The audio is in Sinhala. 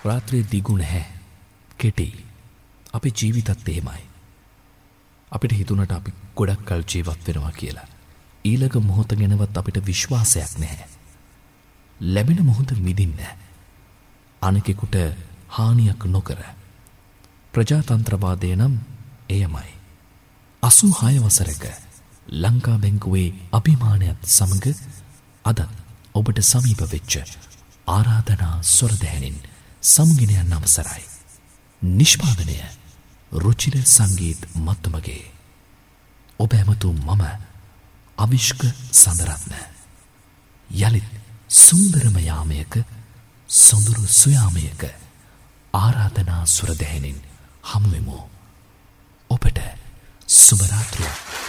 රාත්‍රියේ දිගු නැහැ. කෙටි. අපේ ජීවිතත් එහෙමයි. අපිට හිතුණට අපි ගොඩක් කල් ජීවත් වෙනවා කියලා. ඊළඟ මොහොත ගැනවත් අපිට විශ්වාසයක් නැහැ. ලැබෙන මොහොත විඳින්න. අනෙකෙකුට හානියක් නොකර. ප්‍රජාතන්ත්‍රවාදය නම් එයමයි. 86 වසරක ලංකා බැංකුවේ අභිමානයත් සමග අද ඔබට සමීප වෙච්ච ආරාධනා ස්වරදැහැනින් සමුගෙන යන අවසරයි. නිෂ්පාදනය රුචිර සංගීත මත්තමගේ. ඔබ ඇමතු මම අවිෂ්ක සඳරත්න. යළිත් සුන්දරම යාමයක සොඳුරු සොයාමයක ආරාධනා ස්වරදැහැනින් හමුවෙමු. ඔබට සුබ රාත්‍රියක්.